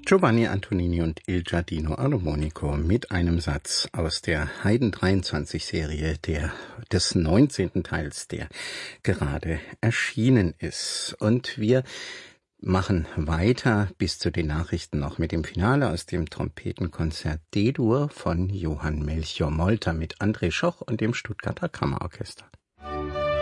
Giovanni Antonini und Il Giardino Armonico mit einem Satz aus der Haydn 23 Serie des 19. Teils, der gerade erschienen ist. Und wir machen weiter bis zu den Nachrichten noch mit dem Finale aus dem Trompetenkonzert D-Dur von Johann Melchior Molter mit André Schoch und dem Stuttgarter Kammerorchester.